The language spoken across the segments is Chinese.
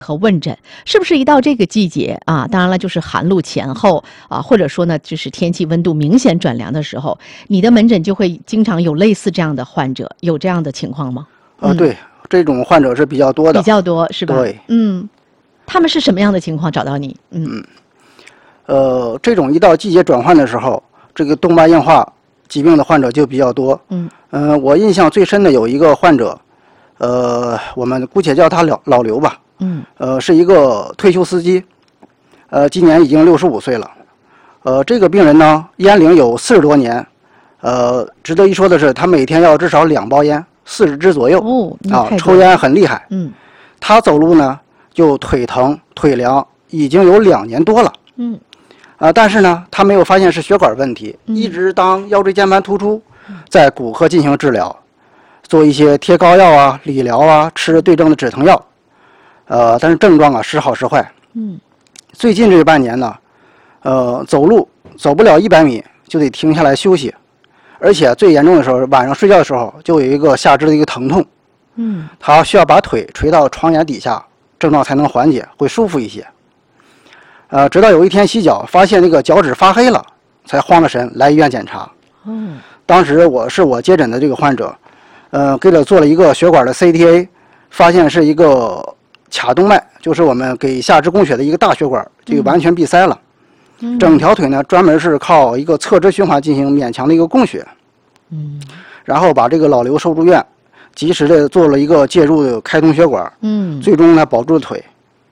和问诊，是不是一到这个季节啊，当然了，就是寒露前后啊，或者说呢，就是天气温度明显转凉的时候，你的门诊就会经常有类似这样的患者，有这样的情况吗？ 对，这种患者是比较多的， 比较多是吧？ 对， 他们是什么样的情况找到你？ 这种一到季节转换的时候，这个动脉硬化疾病的患者就比较多。我印象最深的有一个患者，我们姑且叫他老刘吧。是一个退休司机，今年已经65岁了。这个病人呢，烟龄有40多年。值得一说的是，他每天要至少2包烟，40支左右。抽烟很厉害。他走路呢，就腿疼腿凉，已经有2年多了。但是呢，他没有发现是血管问题，一直当腰椎间盘突出，在骨科进行治疗，做一些贴膏药啊、理疗啊，吃对症的止疼药。但是症状啊时好时坏。最近这半年呢，走路走不了100米就得停下来休息，而且最严重的时候，晚上睡觉的时候就有一个下肢的一个疼痛。他需要把腿垂到床沿底下，症状才能缓解，会舒服一些。直到有一天洗脚，发现那个脚趾发黑了，才慌了神来医院检查。当时我接诊的这个患者，给他做了一个血管的 CTA， 发现是一个髂动脉，就是我们给下肢供血的一个大血管，这个完全闭塞了。整条腿呢，专门是靠一个侧支循环进行勉强的一个供血。然后把这个老刘收住院，及时的做了一个介入的开通血管。最终呢保住了腿。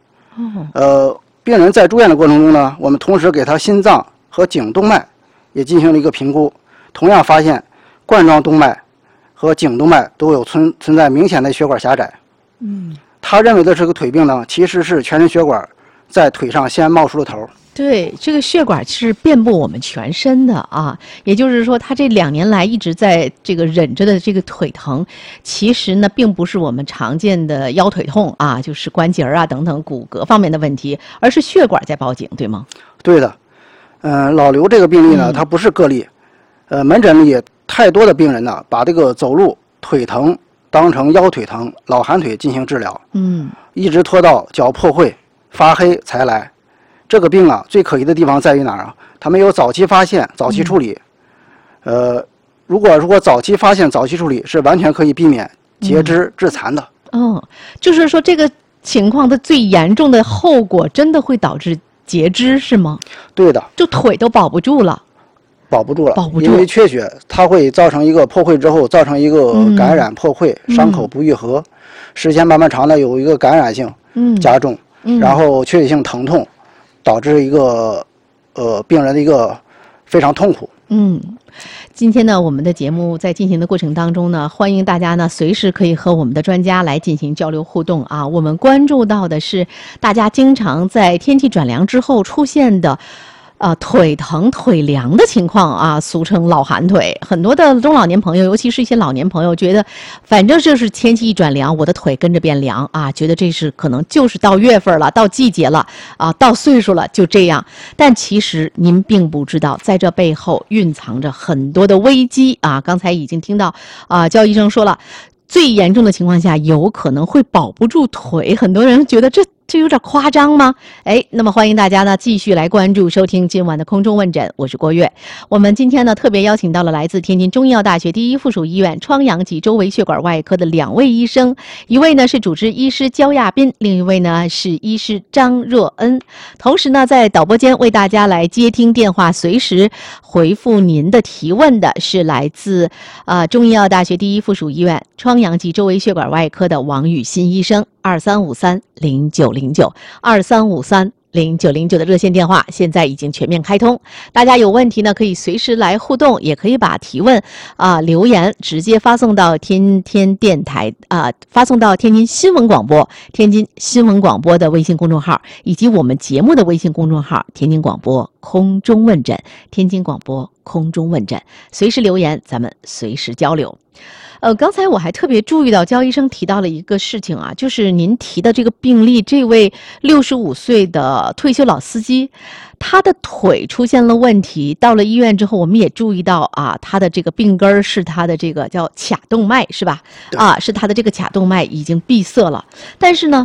病人在住院的过程中呢，我们同时给他心脏和颈动脉也进行了一个评估，同样发现冠状动脉和颈动脉都有存在明显的血管狭窄。他认为的这个腿病呢，其实是全身血管在腿上先冒出了头。 对，这个血管是遍布我们全身的啊，也就是说，他这2年来一直在这个忍着的这个腿疼，其实呢，并不是我们常见的腰腿痛啊，就是关节啊等等骨骼方面的问题，而是血管在报警，对吗？ 对的。老刘这个病例呢，它不是个例，门诊里也太多的病人呢，把这个走路腿疼当成腰腿疼、老寒腿进行治疗。一直拖到脚破会发黑才来。这个病啊，最可疑的地方在于哪儿啊？它没有早期发现、早期处理。如果早期发现、早期处理，是完全可以避免截肢致残的。 就是说这个情况的最严重的后果，真的会导致截肢是吗？ 对的， 就腿都保不住了。 保不住了，因为缺血，它会造成一个破会之后，造成一个感染破会，伤口不愈合，时间慢慢长了有一个感染性加重，然后缺血性疼痛，导致一个病人的一个非常痛苦。 今天呢，我们的节目在进行的过程当中呢，欢迎大家呢随时可以和我们的专家来进行交流互动啊。我们关注到的是大家经常在天气转凉之后出现的腿疼腿凉的情况啊，俗称老寒腿。很多的中老年朋友，尤其是一些老年朋友，觉得反正就是天气一转凉，我的腿跟着变凉啊，觉得这是可能就是到月份了，到季节了啊，到岁数了，就这样。但其实您并不知道，在这背后蕴藏着很多的危机啊。刚才已经听到焦医生说了，最严重的情况下有可能会保不住腿，很多人觉得这有点夸张吗？那么欢迎大家呢继续来关注收听今晚的空中问诊，我是郭月。我们今天呢特别邀请到了来自天津中医药大学第一附属医院疮疡及周围血管外科的2位医生，一位呢是主治医师焦亚斌，另一位呢是医师张若恩。同时呢在导播间为大家来接听电话，随时回复您的提问的是来自中医药大学第一附属医院疮疡及周围血管外科的王宇新医生。2353090923530909的热线电话现在已经全面开通，大家有问题呢可以随时来互动，也可以把提问留言直接发送到天天电台发送到天津新闻广播的微信公众号，以及我们节目的微信公众号天津广播空中问诊，天津广播空中问诊，随时留言，咱们随时交流。刚才我还特别注意到焦医生提到了一个事情啊，就是您提的这个病例，这位65岁的退休老司机，他的腿出现了问题，到了医院之后，我们也注意到他的这个病根是他的这个叫髂动脉，是吧？是他的这个髂动脉已经闭塞了，但是呢，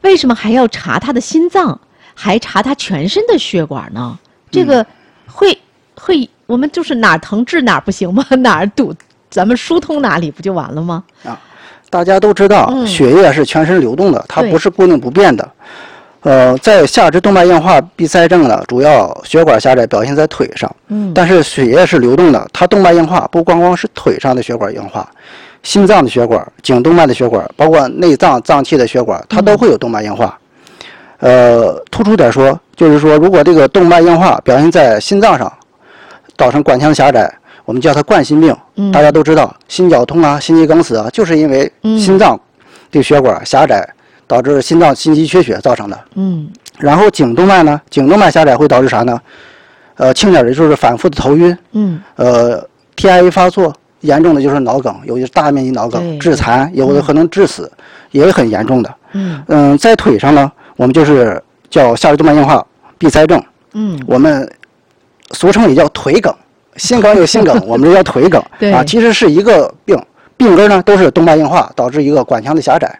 为什么还要查他的心脏，还查他全身的血管呢？这个会我们就是哪儿疼治哪儿不行吗？哪儿堵咱们疏通哪里不就完了吗？ 啊，大家都知道，血液是全身流动的，它不是固定不变的。在下肢动脉硬化闭塞症呢，主要血管狭窄表现在腿上。但是血液是流动的，它动脉硬化不光光是腿上的血管硬化，心脏的血管、颈动脉的血管，包括内脏脏器的血管，它都会有动脉硬化。突出点说，就是说，如果这个动脉硬化表现在心脏上，造成管腔狭窄，我们叫它冠心病。大家都知道，心绞痛啊、心肌梗死啊，就是因为心脏这血管狭窄，导致心脏心肌缺血造成的。然后颈动脉呢，颈动脉狭窄会导致啥呢？轻点的就是反复的头晕。TIA 发作，严重的就是脑梗，有的大面积脑梗致残，有的可能致死，也很严重的。在腿上呢，我们就是叫下肢动脉硬化闭塞症。我们俗称也叫腿梗，心梗有心梗，我们这叫腿梗啊，其实是一个病，病根呢都是动脉硬化导致一个管腔的狭窄。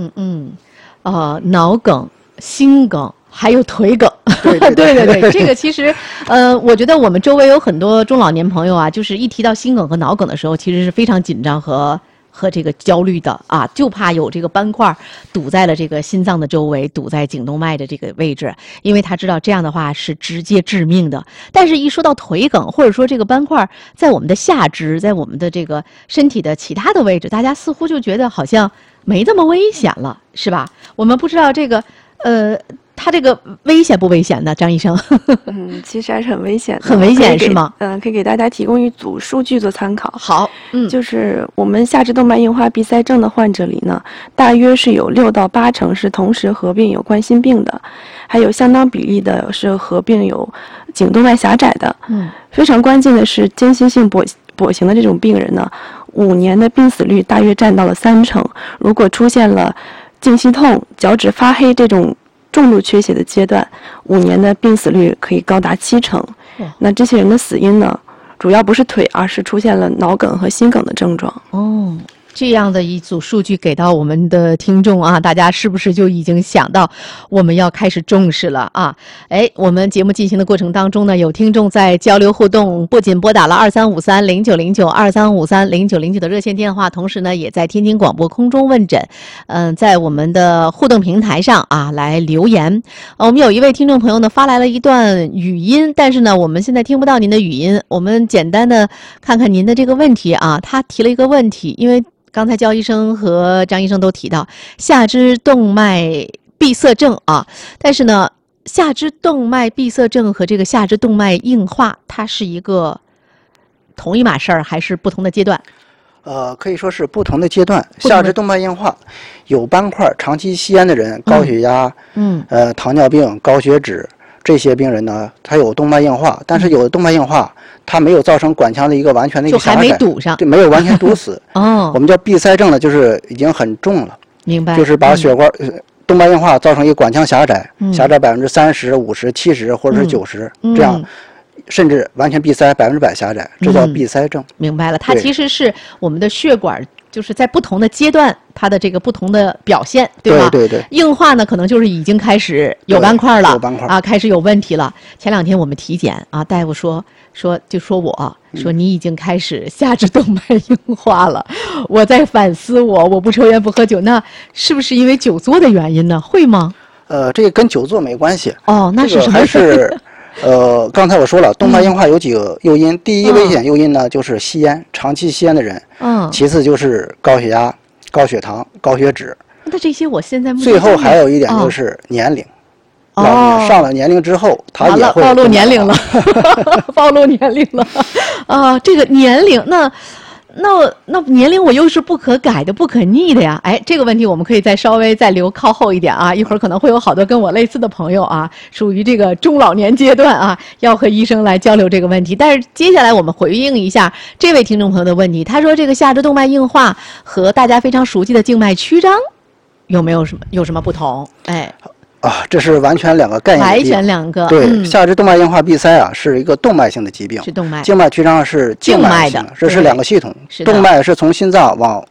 脑梗、心梗。还有腿梗，对，这个其实，我觉得我们周围有很多中老年朋友啊，就是一提到心梗和脑梗的时候，其实是非常紧张和这个焦虑的啊，就怕有这个斑块堵在了这个心脏的周围，堵在颈动脉的这个位置，因为他知道这样的话是直接致命的。但是，一说到腿梗，或者说这个斑块在我们的下肢，在我们的这个身体的其他的位置，大家似乎就觉得好像没这么危险了，是吧？我们不知道这个，它这个危险不危险呢？张医生？ 其实还是很危险的。 很危险是吗？ 可以给大家提供一组数据做参考。 好， 就是我们下肢动脉硬化闭塞症的患者里呢，大约是有6到8成是同时合并有冠心病的，还有相当比例的是合并有颈动脉狭窄的。非常关键的是间歇性跛行的这种病人呢，5年的病死率大约占到了3成。如果出现了颈息痛、脚趾发黑这种重度缺血的阶段，5年的病死率可以高达7成。那这些人的死因呢，主要不是腿，而是出现了脑梗和心梗的症状。 这样的一组数据给到我们的听众啊，大家是不是就已经想到我们要开始重视了啊？我们节目进行的过程当中呢，有听众在交流互动，不仅拨打了23530909 23530909的热线电话，同时呢，也在天津广播空中问诊，在我们的互动平台上啊来留言。我们有一位听众朋友呢发来了一段语音，但是呢，我们现在听不到您的语音，我们简单的看看您的这个问题啊。他提了一个问题，因为刚才焦医生和张医生都提到下肢动脉闭塞症啊，但是呢，下肢动脉闭塞症和这个下肢动脉硬化，它是一个同一码事儿，还是不同的阶段？ 可以说是不同的阶段。下肢动脉硬化有斑块、长期吸烟的人、高血压、糖尿病、高血脂这些病人呢，他有动脉硬化，但是有的动脉硬化它没有造成管腔的一个完全的一个狭窄， 就还没堵上， 对，没有完全堵死。我们叫闭塞症呢，就是已经很重了。 明白。 就是把血管、动脉硬化造成一个管腔狭窄，狭窄30%、50%、70%或者是90%，这样。甚至完全闭塞100%狭窄，这叫闭塞症。 明白了，它其实是我们的血管，就是在不同的阶段，它的这个不同的表现，对吧？ 对。 硬化呢，可能就是已经开始有斑块了， 有斑块啊，开始有问题了。前2天我们体检啊，大夫说你已经开始下肢动脉硬化了。我在反思我不抽烟不喝酒，那是不是因为久坐的原因呢？会吗？ 这个跟久坐没关系。 那是什么？ 还是刚才我说了，动脉硬化有几个诱因。第一危险诱因呢，就是吸烟，长期吸烟的人。其次就是高血压、高血糖、高血脂。 那这些我现在最后还有一点就是年龄。老年上了年龄之后，他也会暴露年龄了，暴露年龄了啊！这个年龄那年龄我又是不可改的、不可逆的呀。这个问题我们可以稍微留靠后一点啊，一会儿可能会有好多跟我类似的朋友啊，属于这个中老年阶段啊，要和医生来交流这个问题。但是接下来我们回应一下这位听众朋友的问题，他说这个下肢动脉硬化和大家非常熟悉的静脉曲张有什么不同？ 这是完全两个概念， 完全两个。 对，下肢动脉硬化闭塞是一个动脉性的疾病， 是动脉。 静脉曲张是静脉性的，这是两个系统。动脉是从心脏往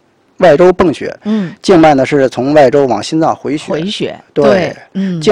外周泵血，静脉呢是从外周往心脏回血。 回血， 对，静